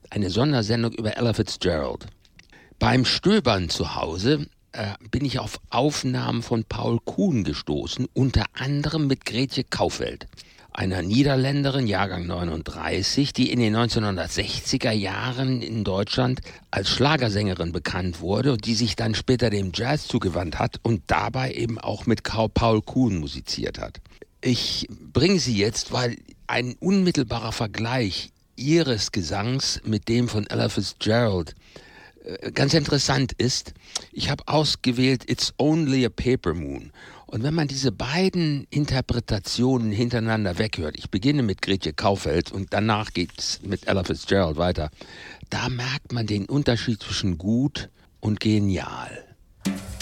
eine Sondersendung über Ella Fitzgerald. Beim Stöbern zu Hause bin ich auf Aufnahmen von Paul Kuhn gestoßen, unter anderem mit Gretje Kaufeld, einer Niederländerin, Jahrgang 39, die in den 1960er Jahren in Deutschland als Schlagersängerin bekannt wurde und die sich dann später dem Jazz zugewandt hat und dabei eben auch mit Paul Kuhn musiziert hat. Ich bringe sie jetzt, weil ein unmittelbarer Vergleich ihres Gesangs mit dem von Ella Fitzgerald ganz interessant ist. Ich habe ausgewählt It's Only a Paper Moon. Und wenn man diese beiden Interpretationen hintereinander weghört, ich beginne mit Gretje Kaufeld und danach geht's mit Ella Fitzgerald weiter, da merkt man den Unterschied zwischen gut und genial.